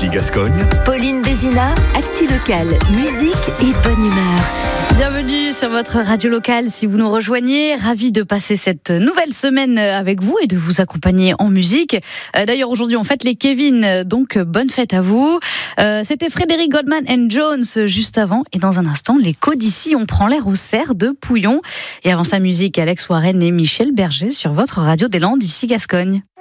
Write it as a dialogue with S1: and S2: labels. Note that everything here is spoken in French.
S1: Ici Gascogne.
S2: Pauline Bézina, actu locale, musique et bonne humeur.
S3: Bienvenue sur votre radio locale si vous nous rejoignez. Ravi de passer cette nouvelle semaine avec vous et de vous accompagner en musique. D'ailleurs, aujourd'hui, on fête les Kevin, donc bonne fête à vous. C'était Frédéric Goldman and Jones juste avant. Et dans un instant, les Codici, on prend l'air au cerf de Pouillon. Et avant sa musique, Alex Warren et Michel Berger sur votre radio des Landes, ici Gascogne.